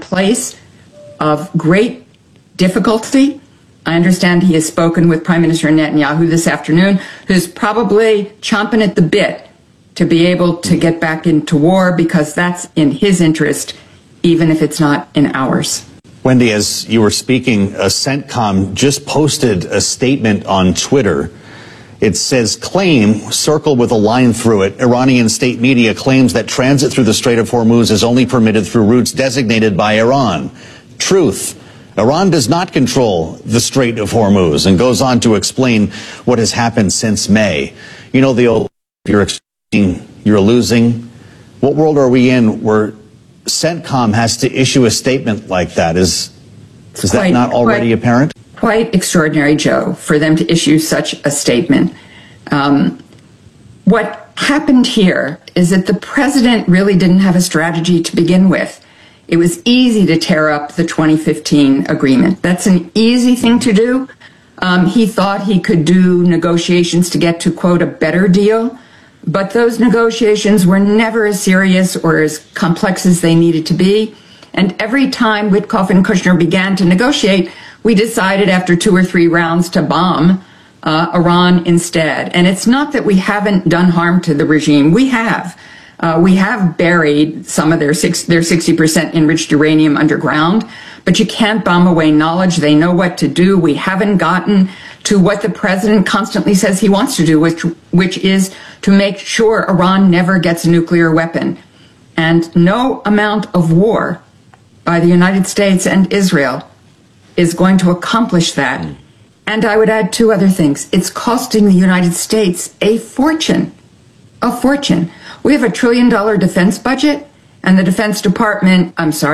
place of great difficulty. I understand he has spoken with Prime Minister Netanyahu this afternoon, who's probably chomping at the bit to be able to get back into war because that's in his interest, even if it's not in ours. Wendy, as you were speaking, CENTCOM just posted a statement on Twitter. It says, claim, circle with a line through it. Iranian state media claims that transit through the Strait of Hormuz is only permitted through routes designated by Iran. Truth. Iran does not control the Strait of Hormuz, and goes on to explain what has happened since May. You know the old, you're losing. What world are we in where CENTCOM has to issue a statement like that? Is that not already apparent? Quite extraordinary, Joe, for them to issue such a statement. What happened here is that the president really didn't have a strategy to begin with. It was easy to tear up the 2015 agreement. That's an easy thing to do. He thought he could do negotiations to get to, quote, a better deal. But those negotiations were never as serious or as complex as they needed to be. And every time Witkoff and Kushner began to negotiate, we decided after 2 or 3 rounds to bomb Iran instead. And it's not that we haven't done harm to the regime. We have. We have buried some of their 60% enriched uranium underground, but you can't bomb away knowledge. They know what to do. We haven't gotten to what the president constantly says he wants to do, which is to make sure Iran never gets a nuclear weapon. And no amount of war by the United States and Israel is going to accomplish that. And I would add 2 other things. It's costing the United States a fortune. A fortune. We have $1 trillion defense budget, and the Department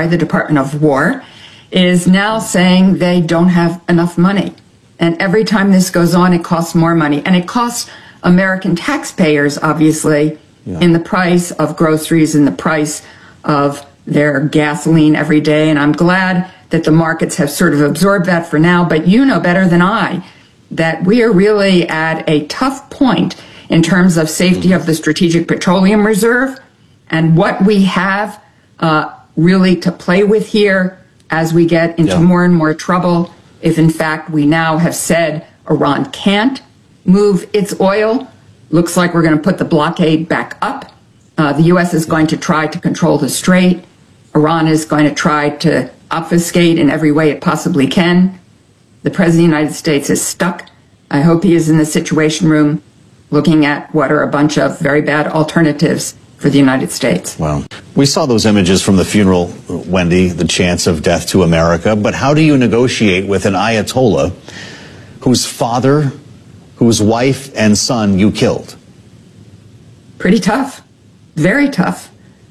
of War is now saying they don't have enough money. And every time this goes on, it costs more money. And it costs American taxpayers, obviously, in the price of groceries and the price of their gasoline every day. And I'm glad that the markets have sort of absorbed that for now. But you know better than I that we are really at a tough point in terms of safety of the Strategic Petroleum Reserve and what we have really to play with here as we get into more and more trouble. If in fact we now have said Iran can't move its oil, looks like we're going to put the blockade back up. The U.S. is going to try to control the strait. Iran is going to try to obfuscate in every way it possibly can. The President of the United States is stuck. I hope he is in the Situation Room looking at what are a bunch of very bad alternatives for the United States. Well, we saw those images from the funeral, Wendy, the chants of death to America. But how do you negotiate with an Ayatollah whose father, whose wife and son you killed? Pretty tough. Very tough.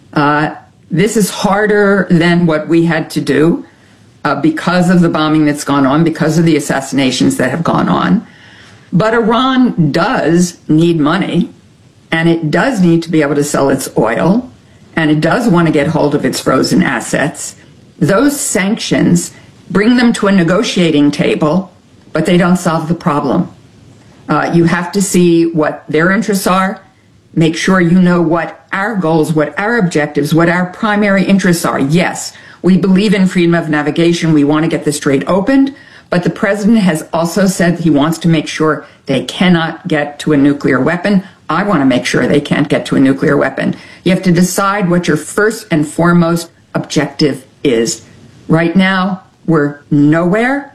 This is harder than what we had to do because of the bombing that's gone on, because of the assassinations that have gone on. But Iran does need money, and it does need to be able to sell its oil, and it does want to get hold of its frozen assets. Those sanctions bring them to a negotiating table, but they don't solve the problem. You have to see what their interests are, make sure you know what our goals, what our objectives, what our primary interests are. Yes, we believe in freedom of navigation. We want to get the strait opened. But the president has also said he wants to make sure they cannot get to a nuclear weapon. I want to make sure they can't get to a nuclear weapon. You have to decide what your first and foremost objective is. Right now, we're nowhere,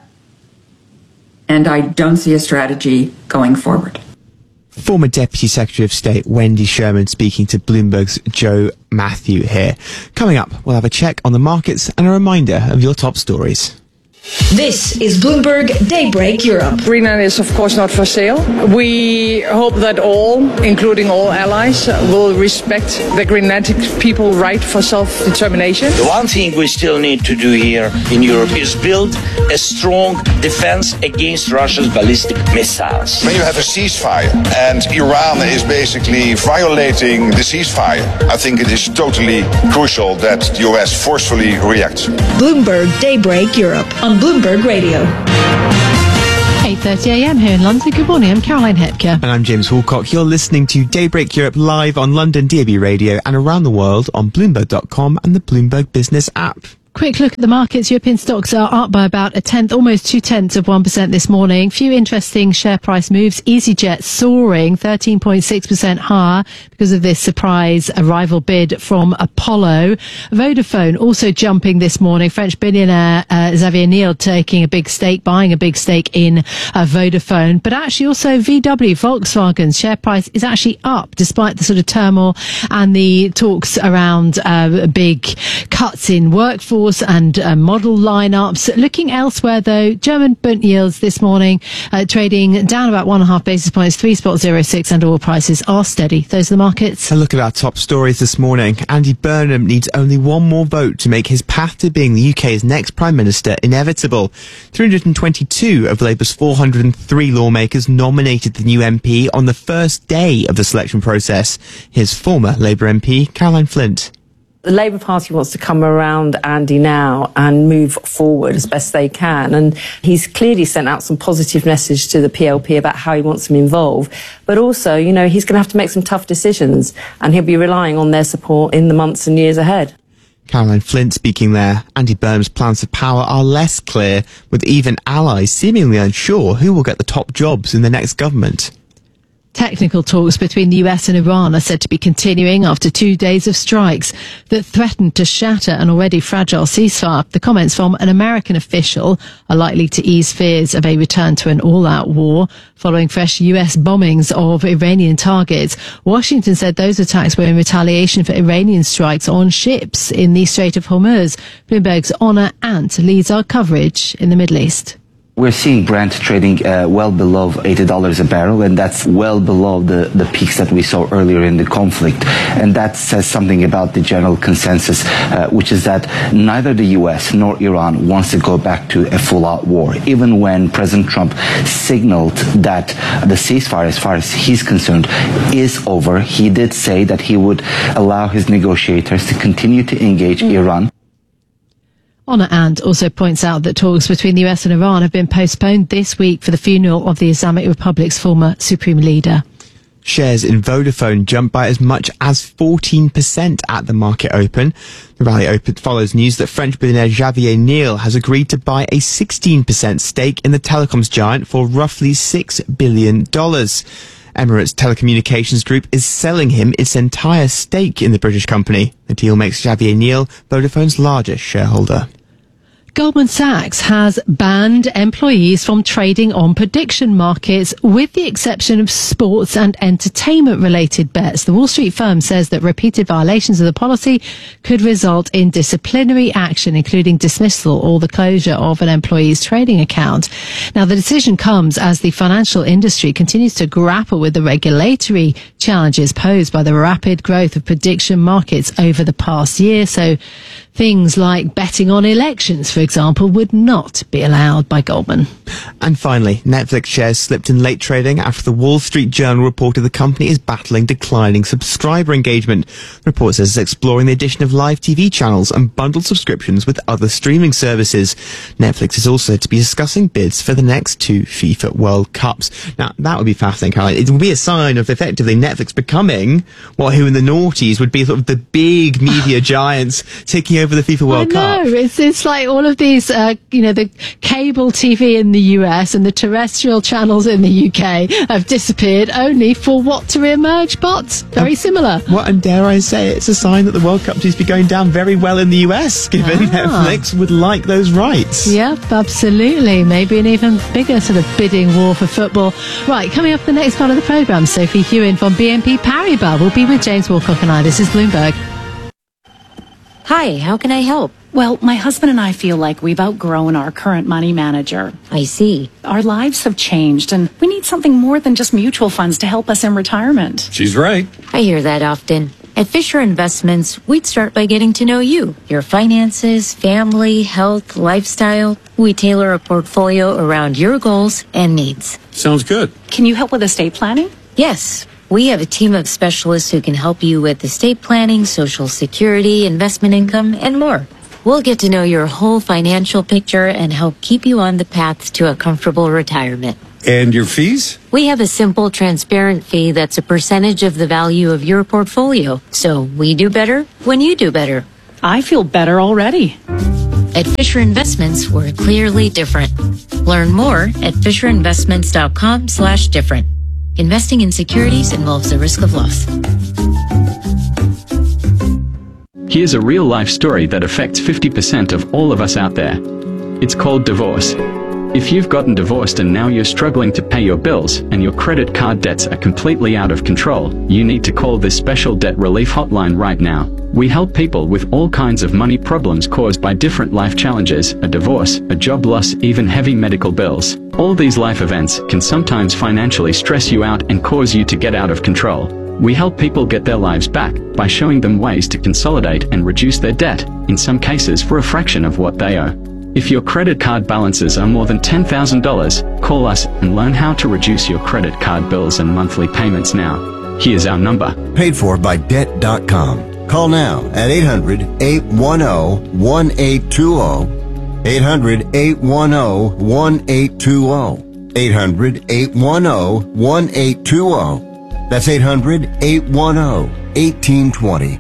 and I don't see a strategy going forward. Former Deputy Secretary of State Wendy Sherman speaking to Bloomberg's Joe Matthew here. Coming up, we'll have a check on the markets and a reminder of your top stories. This is Bloomberg Daybreak Europe. Greenland is of course not for sale. We hope that all, including all allies, will respect the Greenlandic people's right for self-determination. The one thing we still need to do here in Europe is build a strong defense against Russia's ballistic missiles. When you have a ceasefire and Iran is basically violating the ceasefire, I think it is totally crucial that the US forcefully reacts. Bloomberg Daybreak Europe on Bloomberg Radio. 8:30 a.m. here in London. Good morning, I'm Caroline Hepker. And I'm James Hallcock. You're listening to Daybreak Europe live on London DAB Radio and around the world on Bloomberg.com and the Bloomberg Business app. Quick look at the markets. European stocks are up by about a tenth, almost 0.2% this morning. Few interesting share price moves. EasyJet soaring 13.6% higher because of this surprise arrival bid from Apollo. Vodafone also jumping this morning. French billionaire Xavier Niel taking a big stake, buying a big stake in Vodafone. But actually also VW, Volkswagen's share price is actually up despite the sort of turmoil and the talks around big cuts in workforce and model lineups. Looking elsewhere, though, German Bund yields this morning trading down about 1.5 basis points, 3.06, and oil prices are steady. Those are the markets. A look at our top stories this morning. Andy Burnham needs only one more vote to make his path to being the UK's next Prime Minister inevitable. 322 of Labour's 403 lawmakers nominated the new MP on the first day of the selection process. Here's former Labour MP Caroline Flint. The Labour Party wants to come around Andy now and move forward as best they can. And he's clearly sent out some positive message to the PLP about how he wants them involved. But also, you know, he's going to have to make some tough decisions and he'll be relying on their support in the months and years ahead. Caroline Flint speaking there. Andy Burnham's plans for power are less clear, with even allies seemingly unsure who will get the top jobs in the next government. Technical talks between the US and Iran are said to be continuing after 2 days of strikes that threatened to shatter an already fragile ceasefire. The comments from an American official are likely to ease fears of a return to an all-out war following fresh US bombings of Iranian targets. Washington said those attacks were in retaliation for Iranian strikes on ships in the Strait of Hormuz. Bloomberg's Honor Ant leads our coverage in the Middle East. We're seeing Brent trading well below $80 a barrel, and that's well below the peaks that we saw earlier in the conflict. And that says something about the general consensus, which is that neither the US nor Iran wants to go back to a full-out war. Even when President Trump signaled that the ceasefire, as far as he's concerned, is over, he did say that he would allow his negotiators to continue to engage Iran. Honor Ant also points out that talks between the US and Iran have been postponed this week for the funeral of the Islamic Republic's former supreme leader. Shares in Vodafone jumped by as much as 14% at the market open. The rally follows news that French billionaire Xavier Niel has agreed to buy a 16% stake in the telecoms giant for roughly $6 billion. Emirates Telecommunications Group is selling him its entire stake in the British company. The deal makes Xavier Niel Vodafone's largest shareholder. Goldman Sachs has banned employees from trading on prediction markets, with the exception of sports and entertainment-related bets. The Wall Street firm says that repeated violations of the policy could result in disciplinary action, including dismissal or the closure of an employee's trading account. Now, the decision comes as the financial industry continues to grapple with the regulatory challenges posed by the rapid growth of prediction markets over the past year. So things like betting on elections, for example, would not be allowed by Goldman. And finally, Netflix shares slipped in late trading after the Wall Street Journal reported the company is battling declining subscriber engagement. The report says it's exploring the addition of live TV channels and bundled subscriptions with other streaming services. Netflix is also to be discussing bids for the next 2 FIFA World Cups. Now, that would be fascinating, Caroline. It would be a sign of effectively Netflix becoming who in the noughties would be sort of the big media giants taking over the FIFA World Cup. I know, it's like all of these, the cable TV in the US and the terrestrial channels in the UK have disappeared only for what to re-emerge, but very similar. What, and dare I say, it's a sign that the World Cup seems to be going down very well in the US, given Netflix would like those rights. Yep, absolutely. Maybe an even bigger sort of bidding war for football. Right, coming up the next part of the programme, Sophie Hewen from BNP Paribas will be with James Walcock and I. This is Bloomberg. Hi, how can I help? Well, my husband and I feel like we've outgrown our current money manager. I see. Our lives have changed, and we need something more than just mutual funds to help us in retirement. She's right. I hear that often. At Fisher Investments, we'd start by getting to know you, your finances, family, health, lifestyle. We tailor a portfolio around your goals and needs. Sounds good. Can you help with estate planning? Yes. We have a team of specialists who can help you with estate planning, Social Security, investment income, and more. We'll get to know your whole financial picture and help keep you on the path to a comfortable retirement. And your fees? We have a simple, transparent fee that's a percentage of the value of your portfolio. So we do better when you do better. I feel better already. At Fisher Investments, we're clearly different. Learn more at fisherinvestments.com/different. Investing in securities involves the risk of loss. Here's a real-life story that affects 50% of all of us out there. It's called divorce. If you've gotten divorced and now you're struggling to pay your bills and your credit card debts are completely out of control, you need to call this special debt relief hotline right now. We help people with all kinds of money problems caused by different life challenges, a divorce, a job loss, even heavy medical bills. All these life events can sometimes financially stress you out and cause you to get out of control. We help people get their lives back by showing them ways to consolidate and reduce their debt, in some cases for a fraction of what they owe. If your credit card balances are more than $10,000, call us and learn how to reduce your credit card bills and monthly payments now. Here's our number. Paid for by Debt.com. Call now at 800-810-1820. 800-810-1820. 800-810-1820. That's 800-810-1820.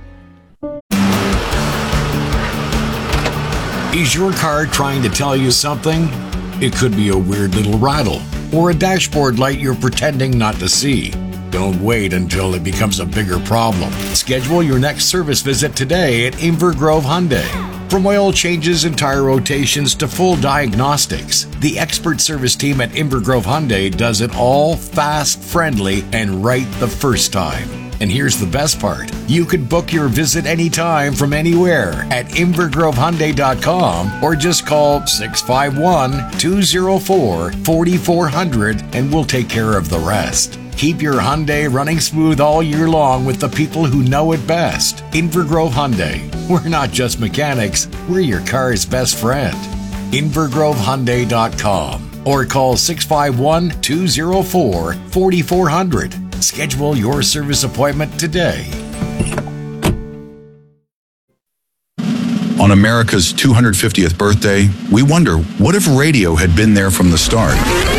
Is your car trying to tell you something? It could be a weird little rattle or a dashboard light you're pretending not to see. Don't wait until it becomes a bigger problem. Schedule your next service visit today at Invergrove Hyundai. From oil changes and tire rotations to full diagnostics, the expert service team at Invergrove Hyundai does it all fast, friendly, and right the first time. And here's the best part. You could book your visit anytime from anywhere at InvergroveHyundai.com or just call 651-204-4400 and we'll take care of the rest. Keep your Hyundai running smooth all year long with the people who know it best. Invergrove Hyundai. We're not just mechanics, we're your car's best friend. InvergroveHyundai.com or call 651-204-4400. Schedule your service appointment today. On America's 250th birthday, we wonder, what if radio had been there from the start?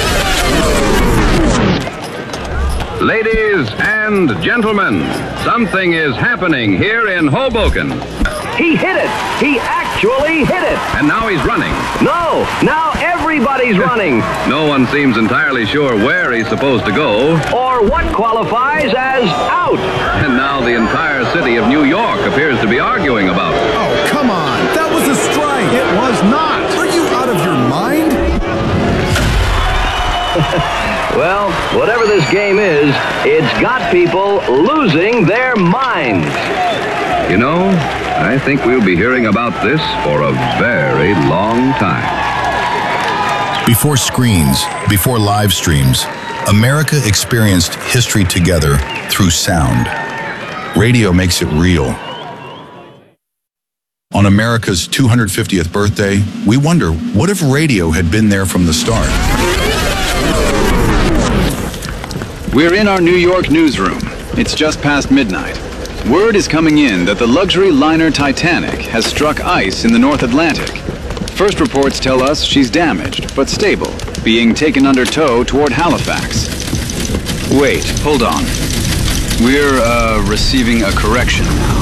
Ladies and gentlemen, something is happening here in Hoboken. He hit it! He actually hit it! And now he's running. No! Now everybody's running! No one seems entirely sure where he's supposed to go. Or what qualifies as out! And now the entire city of New York appears to be arguing about it. Oh, come on! That was a strike! It was not! Are you out of your mind? Well, whatever this game is, it's got people losing their minds. You know, I think we'll be hearing about this for a very long time. Before screens, before live streams, America experienced history together through sound. Radio makes it real. On America's 250th birthday, we wonder, what if radio had been there from the start? We're in our New York newsroom. It's just past midnight. Word is coming in that the luxury liner Titanic has struck ice in the North Atlantic. First reports tell us she's damaged, but stable, being taken under tow toward Halifax. Wait, hold on. We're, receiving a correction now.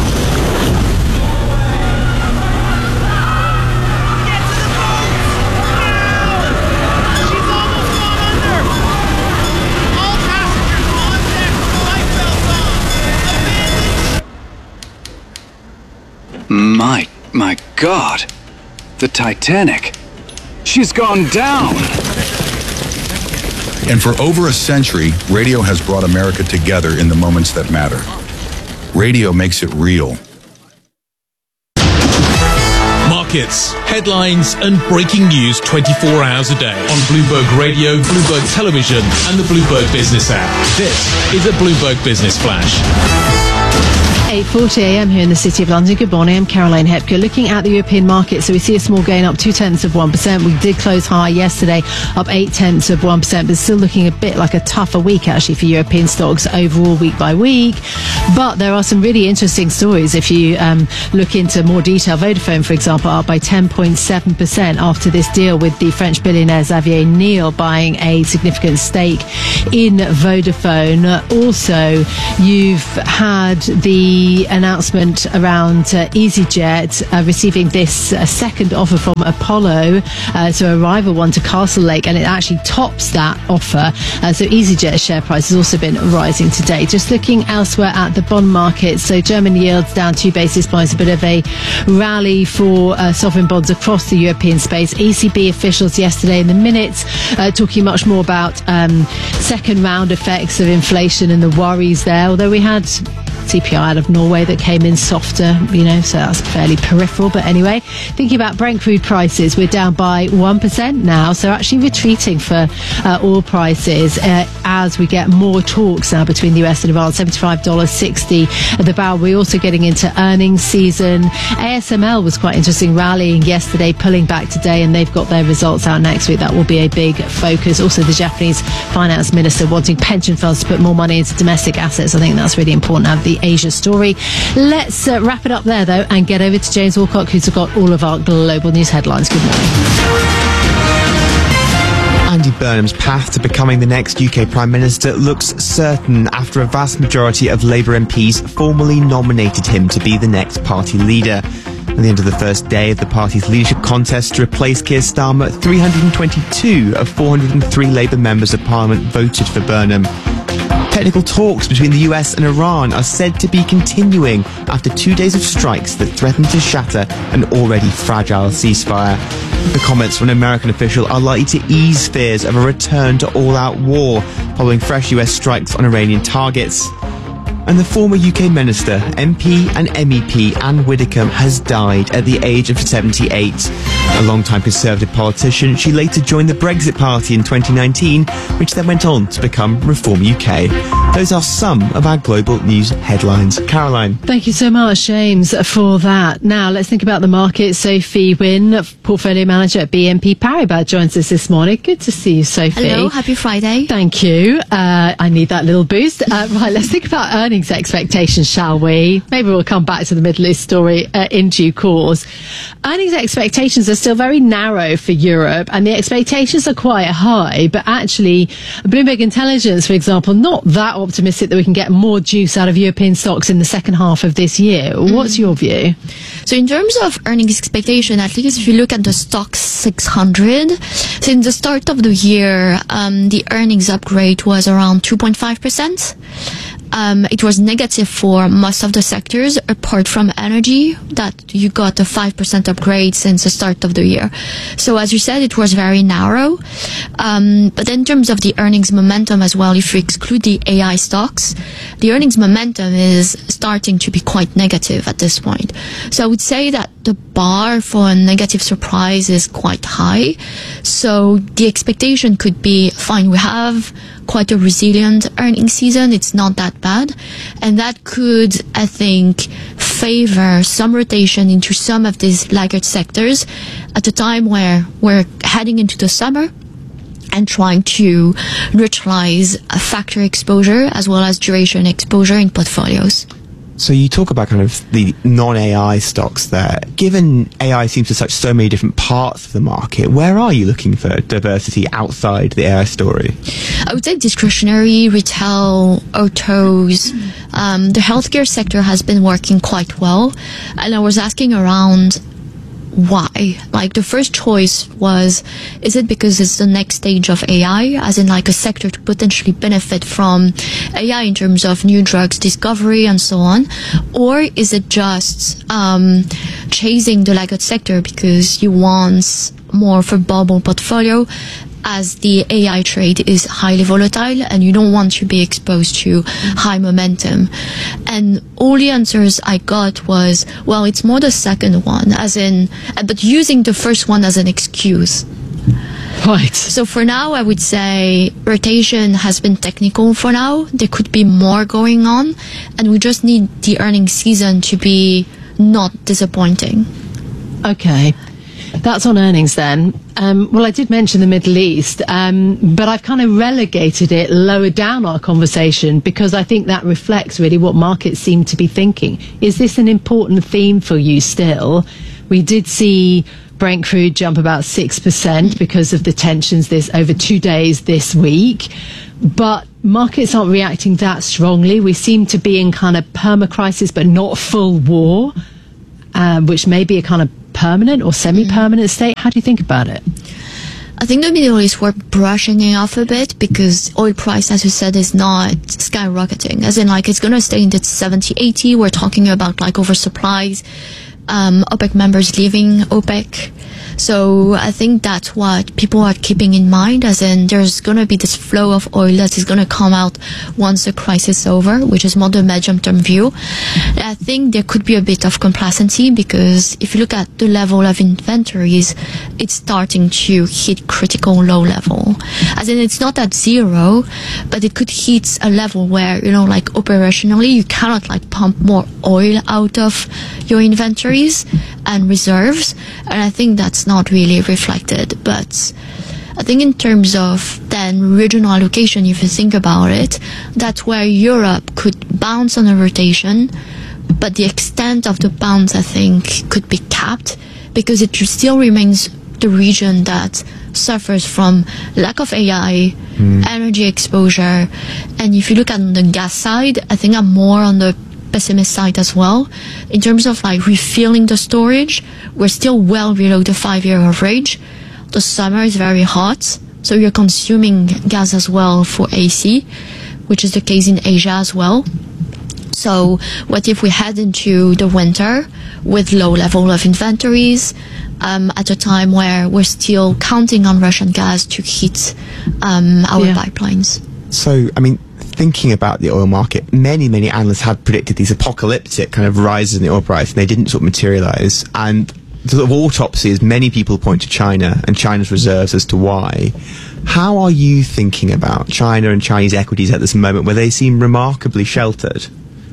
My God, the Titanic, she's gone down. And for over a century, radio has brought America together in the moments that matter. Radio makes it real. Markets, headlines, and breaking news 24 hours a day on Bloomberg Radio, Bloomberg Television, and the Bloomberg Business app. This is a Bloomberg Business Flash. 8:40 a.m. here in the City of London. Good morning, I'm Caroline Hepker. Looking at the European market, so we see a small gain up 0.2%. We did close high yesterday, up 0.8%, but still looking a bit like a tougher week actually for European stocks overall week by week. But there are some really interesting stories if you look into more detail. Vodafone, for example, up by 10.7% after this deal with the French billionaire Xavier Niel buying a significant stake in Vodafone. Also, you've had the the announcement around EasyJet receiving this second offer from Apollo, so a rival one to Castle Lake, and it actually tops that offer. So EasyJet's share price has also been rising today. Just looking elsewhere at the bond market, so German yields down 2 basis points, a bit of a rally for sovereign bonds across the European space. ECB officials yesterday in the minutes talking much more about second round effects of inflation and the worries there, although we had CPI out of Norway that came in softer, so that's fairly peripheral. But anyway, thinking about Brent crude prices, we're down by 1% now, so actually retreating for oil prices as we get more talks now between the US and Iran. $75.60 at the barrel. We're also getting into earnings season. ASML was quite interesting, rallying yesterday, pulling back today, and they've got their results out next week. That will be a big focus. Also, the Japanese finance minister wanting pension funds to put more money into domestic assets. I think that's really important to have the Asia story. Let's wrap it up there, though, and get over to James Wilcock, who's got all of our global news headlines. Good morning. Andy Burnham's path to becoming the next UK Prime Minister looks certain after a vast majority of Labour MPs formally nominated him to be the next party leader. At the end of the first day of the party's leadership contest to replace Keir Starmer, 322 of 403 Labour members of Parliament voted for Burnham. Technical talks between the US and Iran are said to be continuing after 2 days of strikes that threaten to shatter an already fragile ceasefire. The comments from an American official are likely to ease fears of a return to all-out war following fresh US strikes on Iranian targets. And the former UK minister, MP and MEP Anne Widdecombe has died at the age of 78. A long-time Conservative politician, she later joined the Brexit Party in 2019, which then went on to become Reform UK. Those are some of our global news headlines. Caroline. Thank you so much, James, for that. Now, let's think about the market. Sophie Wynn, portfolio manager at BNP Paribas, joins us this morning. Good to see you, Sophie. Hello, happy Friday. Thank you. I need that little boost. Right, let's think about earnings expectations, shall we? Maybe we'll come back to the Middle East story in due course. Earnings expectations are still very narrow for Europe, and the expectations are quite high, but actually Bloomberg Intelligence, for example, not that optimistic that we can get more juice out of European stocks in the second half of this year. What's your view? So in terms of earnings expectation, at least if you look at the Stoxx 600, since the start of the year, the earnings upgrade was around 2.5%. It was negative for most of the sectors, apart from energy, that you got a 5% upgrade since the start of the year. So as you said, it was very narrow. But in terms of the earnings momentum as well, if you exclude the AI stocks, the earnings momentum is starting to be quite negative at this point. So I would say that the bar for a negative surprise is quite high. So the expectation could be, fine, we have quite a resilient earnings season. It's not that bad. And that could, I think, favor some rotation into some of these laggard sectors at a time where we're heading into the summer and trying to neutralize a factor exposure as well as duration exposure in portfolios. So you talk about kind of the non-AI stocks there. Given AI seems to touch so many different parts of the market, where are you looking for diversity outside the AI story? I would say discretionary, retail, autos. The healthcare sector has been working quite well. And I was asking around why. Like, the first choice was, is it because it's the next stage of AI, as in like a sector to potentially benefit from AI in terms of new drugs discovery and so on? Or is it just chasing the laggard sector because you want more of a bubble portfolio, as the AI trade is highly volatile and you don't want to be exposed to high momentum? And all the answers I got was, well, it's more the second one, as in, but using the first one as an excuse. Right. So for now, I would say rotation has been technical for now. There could be more going on, and we just need the earnings season to be not disappointing. Okay. That's on earnings then. Well, I did mention the Middle East, but I've kind of relegated it lower down our conversation because I think that reflects really what markets seem to be thinking. Is this an important theme for you still? We did see Brent crude jump about 6% because of the tensions over 2 days this week. But markets aren't reacting that strongly. We seem to be in kind of perma-crisis, but not full war, which may be a kind of permanent or semi-permanent state. How do you think about it? I think the Middle East were brushing it off a bit because oil price, as you said, is not skyrocketing. As in, like, it's going to stay in the 70, 80. We're talking about, like, oversupplies, OPEC members leaving OPEC. So I think that's what people are keeping in mind, as in there's going to be this flow of oil that is going to come out once the crisis is over, which is more the medium-term view. I think there could be a bit of complacency because if you look at the level of inventories, it's starting to hit critical low level. As in, it's not at zero, but it could hit a level where, you know, like operationally, you cannot like pump more oil out of your inventories and reserves. And I think that's not really reflected. But I think in terms of then regional allocation, if you think about it, that's where Europe could bounce on a rotation, but the extent of the bounce, I think, could be capped because it still remains the region that suffers from lack of AI, energy exposure. And if you look at the gas side, I think I'm more on the pessimist side as well. In terms of like refilling the storage, we're still well below the 5-year average. The summer is very hot, so you're consuming gas as well for AC, which is the case in Asia as well. So what if we head into the winter with low level of inventories at a time where we're still counting on Russian gas to heat our pipelines? So, I mean, thinking about the oil market, many analysts had predicted these apocalyptic kind of rises in the oil price, and they didn't sort of materialize. And the sort of autopsy is many people point to China and China's reserves as to why. How are you thinking about China and Chinese equities at this moment where they seem remarkably sheltered?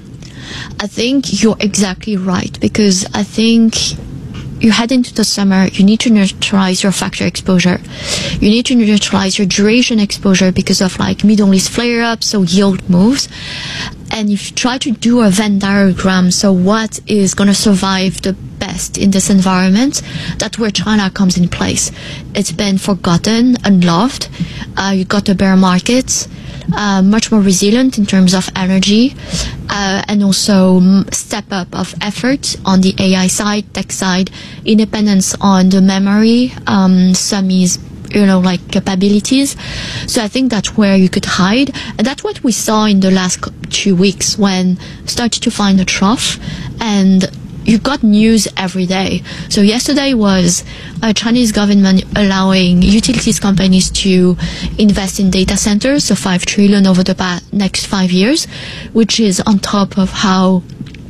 I think you're exactly right, because I think you head into the summer, you need to neutralize your factor exposure. You need to neutralize your duration exposure because of like Middle East flare-ups, so yield moves. And if you try to do a Venn diagram, so what is going to survive the best in this environment, that's where China comes in place. It's been forgotten, unloved. You got a bear market, much more resilient in terms of energy, and also step up of effort on the AI side, tech side, independence on the memory, semis, you know, like capabilities. So I think that's where you could hide. And that's what we saw in the last 2 weeks when started to find a trough, and you got news every day. So yesterday was a Chinese government allowing utilities companies to invest in data centers, so 5 trillion over the next 5 years, which is on top of how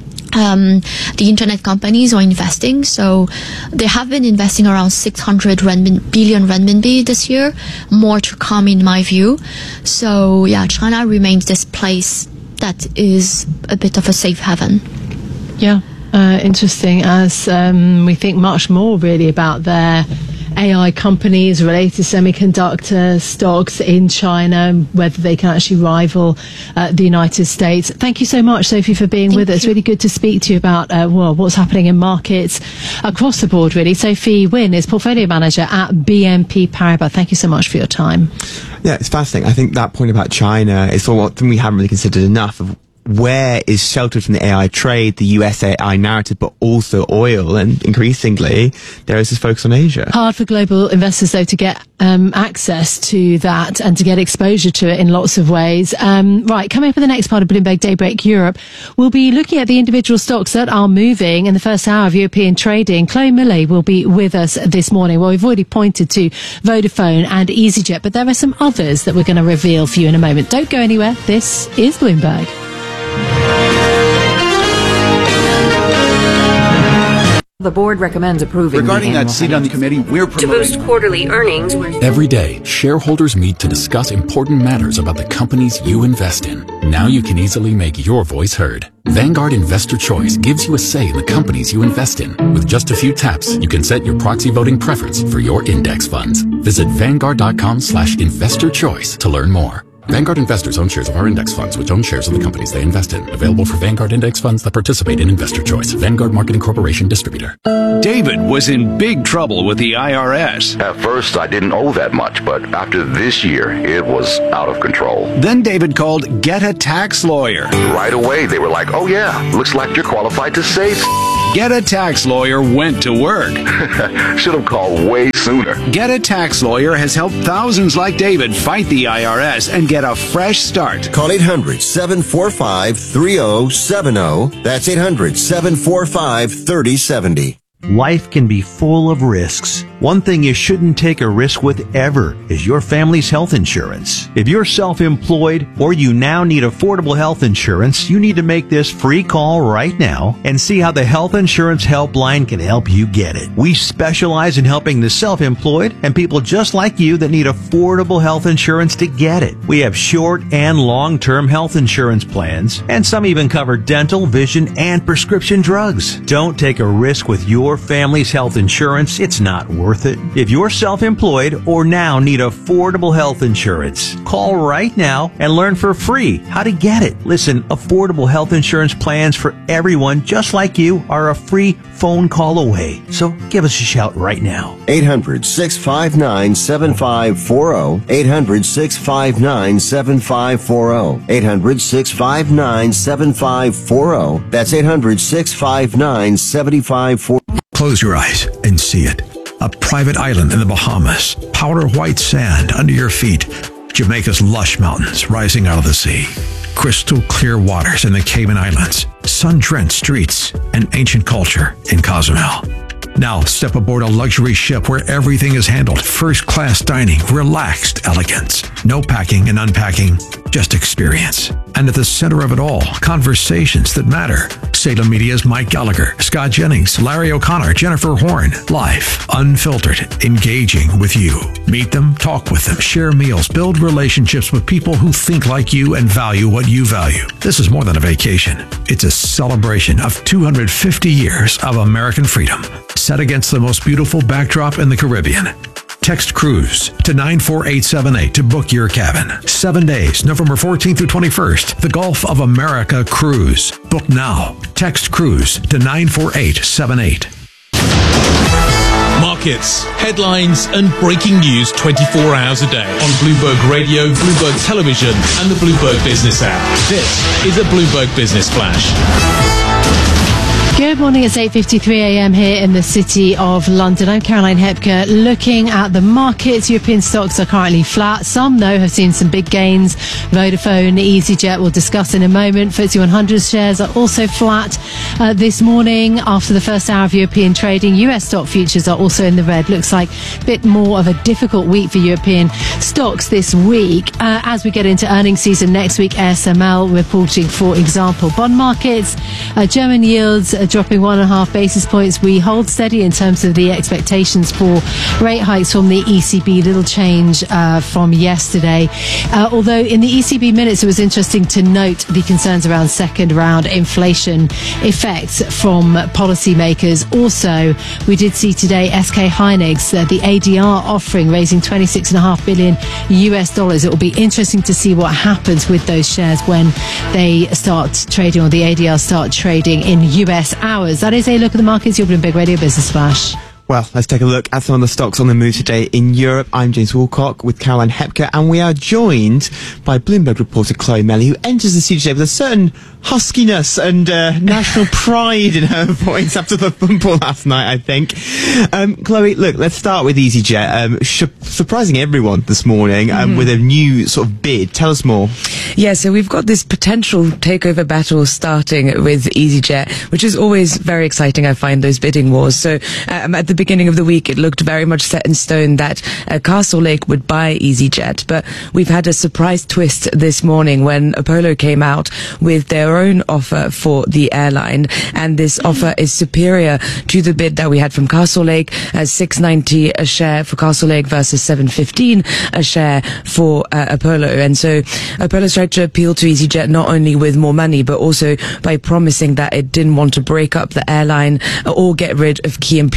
the internet companies are investing. So they have been investing around 600 billion renminbi this year, more to come in my view. So yeah, China remains this place that is a bit of a safe haven. Yeah. Interesting, as we think much more really about their AI companies, related semiconductor stocks in China, whether they can actually rival the United States. Thank you so much, Sophie, for being with us. It's really good to speak to you about what's happening in markets across the board, really. Sophie Wynn is Portfolio Manager at BNP Paribas. Thank you so much for your time. Yeah, it's fascinating. I think that point about China is something we haven't really considered enough of. Where is sheltered from the AI trade, the US AI narrative, but also oil, and increasingly there is this focus on Asia. Hard for global investors, though, to get access to that and to get exposure to it in lots of ways. Right, coming up in the next part of Bloomberg Daybreak Europe, we'll be looking at the individual stocks that are moving in the first hour of European trading. Chloe Millet will be with us this morning. Well, we've already pointed to Vodafone and EasyJet, but there are some others that we're going to reveal for you in a moment. Don't go anywhere. This is Bloomberg. The board recommends approving regarding that seat on the committee we're promoting. To boost quarterly earnings. Every day, shareholders meet to discuss important matters about the companies you invest in. Now you can easily make your voice heard. Vanguard Investor Choice gives you a say in the companies you invest in. With just a few taps, you can set your proxy voting preference for your index funds. Visit Vanguard.com/investor choice to learn more. Vanguard investors own shares of our index funds, which own shares of the companies they invest in. Available for Vanguard index funds that participate in Investor Choice. Vanguard Marketing Corporation distributor. David was in big trouble with the IRS. At first, I didn't owe that much, but after this year, it was out of control. Then David called Get a Tax Lawyer. Right away, they were like, oh yeah, looks like you're qualified to save. Get a Tax Lawyer went to work. Should have called way sooner. Get a Tax Lawyer has helped thousands like David fight the IRS and get a fresh start. Call 800-745-3070. That's 800-745-3070. Life can be full of risks. One thing you shouldn't take a risk with ever is your family's health insurance. If you're self-employed or you now need affordable health insurance, you need to make this free call right now and see how the Health Insurance Helpline can help you get it. We specialize in helping the self-employed and people just like you that need affordable health insurance to get it. We have short and long-term health insurance plans, and some even cover dental, vision, and prescription drugs. Don't take a risk with your family's health insurance. It's not worth it. If you're self-employed or now need affordable health insurance, call right now and learn for free how to get it. Listen, affordable health insurance plans for everyone just like you are a free phone call away. So give us a shout right now. 800-659-7540. 800-659-7540. 800-659-7540. That's 800-659-7540. Close your eyes and see it. A private island in the Bahamas, powder white sand under your feet, Jamaica's lush mountains rising out of the sea, crystal clear waters in the Cayman Islands, sun-drenched streets, and ancient culture in Cozumel. Now step aboard a luxury ship where everything is handled first-class dining, relaxed elegance. No packing and unpacking, just experience. And at the center of it all, conversations that matter. Salem Media's Mike Gallagher, Scott Jennings, Larry O'Connor, Jennifer Horn. Live, unfiltered, engaging with you. Meet them, talk with them, share meals, build relationships with people who think like you and value what you value. This is more than a vacation. It's a celebration of 250 years of American freedom, set against the most beautiful backdrop in the Caribbean. Text cruise to 94878 to book your cabin. 7 days, November 14th through 21st. The Gulf of America Cruise. Book now. Text cruise to 94878. Markets, headlines, and breaking news 24 hours a day on Bloomberg Radio, Bloomberg Television, and the Bloomberg Business app. This is a Bloomberg Business Flash. Good morning, it's 8:53 a.m. here in the city of London. I'm Caroline Hepker. Looking at the markets, European stocks are currently flat. Some, though, have seen some big gains. Vodafone, EasyJet, we'll discuss in a moment. FTSE 100 shares are also flat this morning after the first hour of European trading. US stock futures are also in the red. Looks like a bit more of a difficult week for European stocks this week. As we get into earnings season next week, ASML reporting, for example. Bond markets, German yields dropping 1.5 basis points. We hold steady in terms of the expectations for rate hikes from the ECB. Little change from yesterday. Although in the ECB minutes, it was interesting to note the concerns around second round inflation effects from policymakers. Also, we did see today SK Hynix, the ADR offering, raising $26.5 billion US. It will be interesting to see what happens with those shares when they start trading, or the ADR start trading in US hours. That is a look at the markets. You're Bloomberg Radio Business Flash. Well, let's take a look at some of the stocks on the move today in Europe. I'm James Woolcock with Caroline Hepker, and we are joined by Bloomberg reporter Chloe Melly, who enters the studio today with a certain huskiness and national pride in her voice after the football last night, I think. Chloe, look, let's start with EasyJet. Surprising everyone this morning with a new sort of bid. Tell us more. Yeah, so we've got this potential takeover battle starting with EasyJet, which is always very exciting. I find those bidding wars. So at the beginning of the week, it looked very much set in stone that Castlelake would buy EasyJet. But we've had a surprise twist this morning when Apollo came out with their own offer for the airline. And this offer is superior to the bid that we had from Castlelake, $6.90 a share for Castlelake versus $7.15 a share for Apollo. And so Apollo's tried to appeal to EasyJet not only with more money, but also by promising that it didn't want to break up the airline or get rid of key employees, which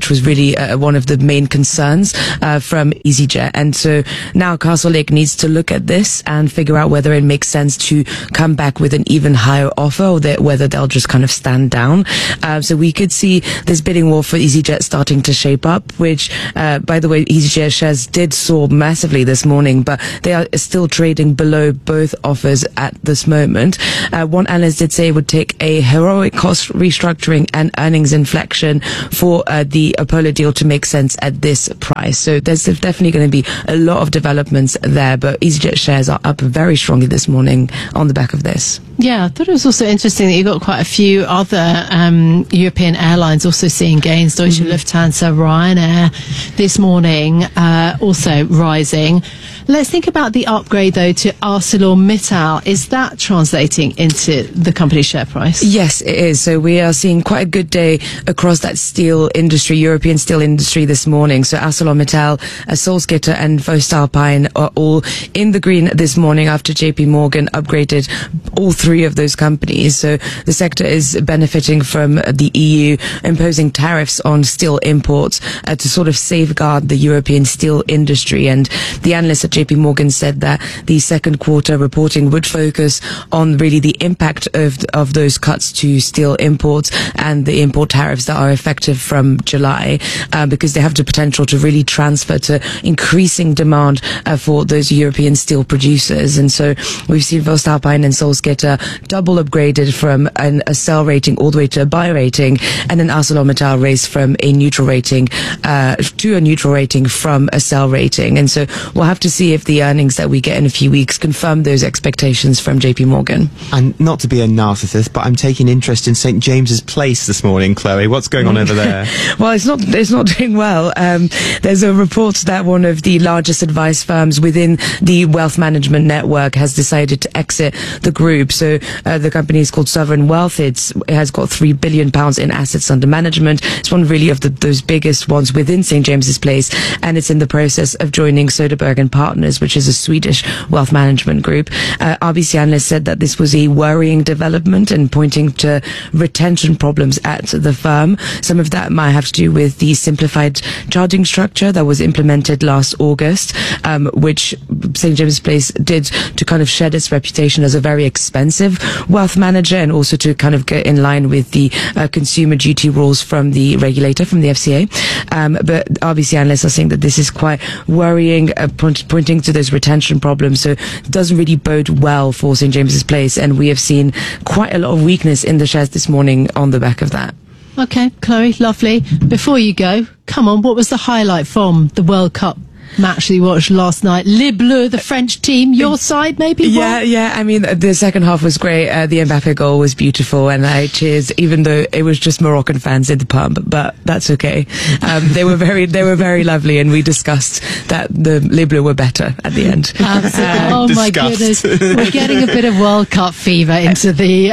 which was really one of the main concerns from EasyJet. And so now Castlelake needs to look at this and figure out whether it makes sense to come back with an even higher offer, or whether they'll just kind of stand down. So we could see this bidding war for EasyJet starting to shape up, which, by the way, EasyJet shares did soar massively this morning, but they are still trading below both offers at this moment. One analyst did say it would take a heroic cost restructuring and earnings inflection for the Apollo deal to make sense at this price. So there's definitely going to be a lot of developments there, but EasyJet shares are up very strongly this morning on the back of this. Yeah, I thought it was also interesting that you got quite a few other European airlines also seeing gains. Deutsche Lufthansa, Ryanair this morning also rising. Let's think about the upgrade, though, to ArcelorMittal. Is that translating into the company's share price? Yes, it is. So we are seeing quite a good day across that steel industry, European steel industry this morning. So ArcelorMittal, Salzgitter and Voestalpine are all in the green this morning after JP Morgan upgraded all three of those companies. So the sector is benefiting from the EU imposing tariffs on steel imports to sort of safeguard the European steel industry. And the analysts at JP Morgan said that the second quarter reporting would focus on really the impact of those cuts to steel imports and the import tariffs that are effective from July, because they have the potential to really transfer to increasing demand for those European steel producers. And so we've seen Voestalpine and Salzgitter double upgraded from a sell rating all the way to a buy rating, and then ArcelorMittal raised from a neutral rating to a neutral rating from a sell rating. And so we'll have to see if the earnings that we get in a few weeks confirm those expectations from JP Morgan. And not to be a narcissist, but I'm taking interest in St. James's Place this morning, Chloe. What's going on over there? Well, it's not doing well. There's a report that one of the largest advice firms within the wealth management network has decided to exit the group. So the company is called Sovereign Wealth. It has got £3 billion in assets under management. It's one really of those biggest ones within St. James's Place, and it's in the process of joining Soderberg and Partners, which is a Swedish wealth management group. RBC analysts said that this was a worrying development and pointing to retention problems at the firm. Some of that might have to do with the simplified charging structure that was implemented last August, which St. James's Place did to kind of shed its reputation as a very expensive wealth manager, and also to kind of get in line with the consumer duty rules from the regulator, from the FCA. But RBC analysts are saying that this is quite worrying, pointing to those retention problems. So it doesn't really bode well for St. James's Place, and we have seen quite a lot of weakness in the shares this morning on the back of that. Okay, Chloe, lovely. Before you go, come on, what was the highlight from the World Cup match that you watched last night? Les Bleus, the French team, your side maybe? Yeah. I mean, the second half was great. The Mbappe goal was beautiful, and I cheers, even though it was just Moroccan fans in the pub, but that's okay. They were very lovely, and we discussed that the Les Bleus were better at the end. Oh my goodness, we're getting a bit of World Cup fever into the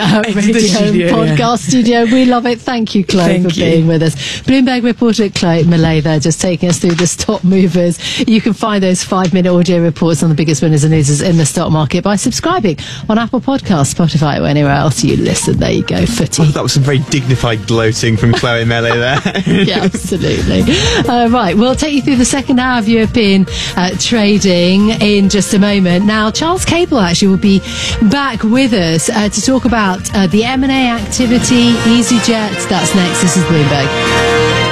radio podcast studio. We love it. Thank you, Chloe, for being with us. Bloomberg reporter Chloe Millay there, just taking us through the top movers. You can find those 5-minute audio reports on the biggest winners and losers in the stock market by subscribing on Apple Podcasts, Spotify, or anywhere else you listen. There you go, footy. That was some very dignified gloating from Chloe Millay there. Yeah, absolutely. Right, we'll take you through the second hour of European trading in just a moment. Now, Charles Cable actually will be back with us to talk about the M&A activity, EasyJet. That's next. This is Bloomberg.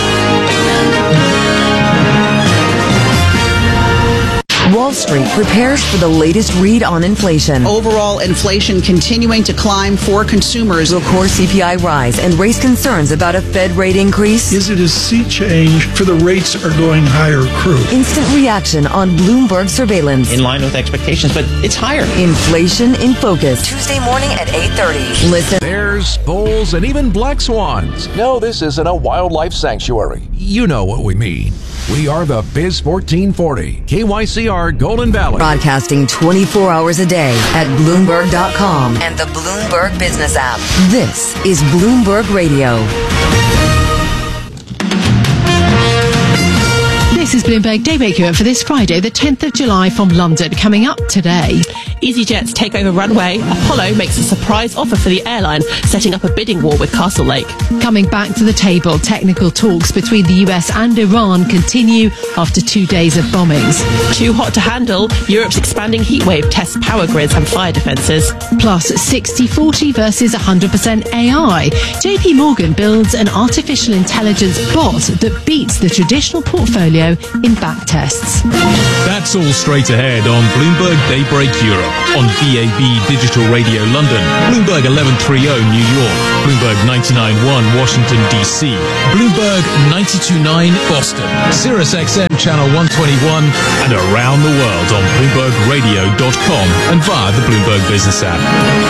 Wall Street prepares for the latest read on inflation. Overall inflation continuing to climb for consumers. Will core CPI rise and raise concerns about a Fed rate increase? Is it a sea change for the rates are going higher crew? Instant reaction on Bloomberg surveillance. In line with expectations, but it's higher. Inflation in focus. Tuesday morning at 8:30. Listen. Bears, bulls, and even black swans. No, this isn't a wildlife sanctuary. You know what we mean. We are the Biz 1440, KYCR Golden Valley. Broadcasting 24 hours a day at Bloomberg.com and the Bloomberg Business app. This is Bloomberg Radio. This is Bloomberg Daybreak Europe for this Friday, the 10th of July from London. Coming up today. EasyJet's takeover runway. Apollo makes a surprise offer for the airline, setting up a bidding war with Castlelake. Coming back to the table, technical talks between the US and Iran continue after 2 days of bombings. Too hot to handle, Europe's expanding heatwave tests power grids and fire defences. Plus 60-40 versus 100% AI. JP Morgan builds an artificial intelligence bot that beats the traditional portfolio in back tests. That's all straight ahead on Bloomberg Daybreak Europe, on DAB Digital Radio London, Bloomberg 1130 New York, Bloomberg 99.1 Washington DC, Bloomberg 92.9 Boston, Sirius XM Channel 121, and around the world on BloombergRadio.com and via the Bloomberg Business app.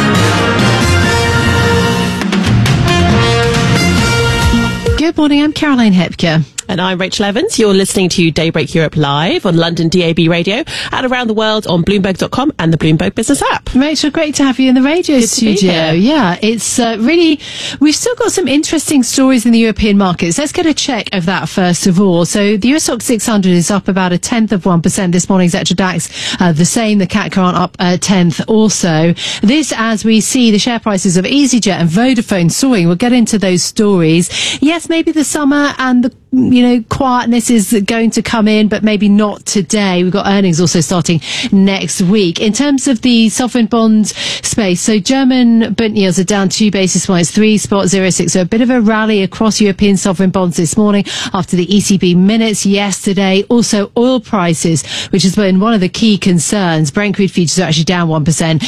Good morning, I'm Caroline Hepker. And I'm Rachel Evans. You're listening to Daybreak Europe live on London DAB Radio and around the world on Bloomberg.com and the Bloomberg Business app. Rachel, great to have you in the radio studio. Yeah, it's really, we've still got some interesting stories in the European markets. Let's get a check of that first of all. So the US Stoxx 600 is up about 0.1% this morning. Xetra DAX, the same. The CAC Current up 1/10 also. This as we see the share prices of EasyJet and Vodafone soaring. We'll get into those stories. Yes, maybe the summer and the quietness is going to come in, but maybe not today. We've got earnings also starting next week. In terms of the sovereign bond space, so German Bund yields are down 2 basis points, 3.06. So a bit of a rally across European sovereign bonds this morning after the ECB minutes yesterday. Also oil prices, which has been one of the key concerns. Brent crude futures are actually down 1%,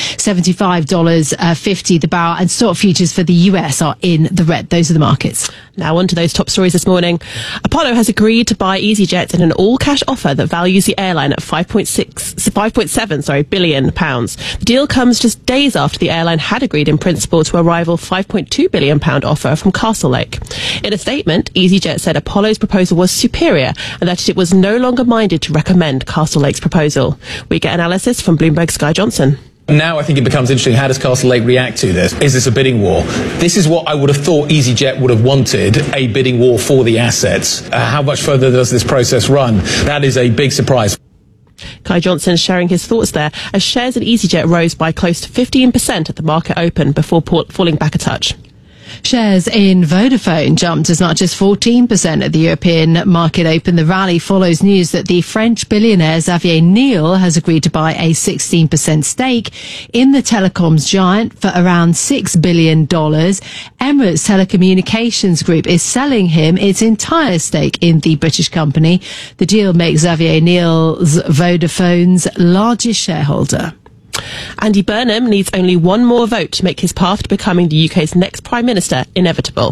$75.50 the barrel, and stock futures for the US are in the red. Those are the markets. Now on to those top stories this morning. Apollo has agreed to buy EasyJet in an all-cash offer that values the airline at £5.7 billion. The deal comes just days after the airline had agreed in principle to a rival £5.2 billion offer from Castlelake. In a statement, EasyJet said Apollo's proposal was superior and that it was no longer minded to recommend Castlelake's proposal. We get analysis from Bloomberg's Guy Johnson. Now I think it becomes interesting, how does Castlelake react to this? Is this a bidding war? This is what I would have thought EasyJet would have wanted, a bidding war for the assets. How much further does this process run? That is a big surprise. Guy Johnson sharing his thoughts there as shares in EasyJet rose by close to 15% at the market open before falling back a touch. Shares in Vodafone jumped as much as 14% at the European market open. The rally follows news that the French billionaire Xavier Niel has agreed to buy a 16% stake in the telecoms giant for around $6 billion. Emirates Telecommunications Group is selling him its entire stake in the British company. The deal makes Xavier Niel's Vodafone's largest shareholder. Andy Burnham needs only one more vote to make his path to becoming the UK's next Prime Minister inevitable.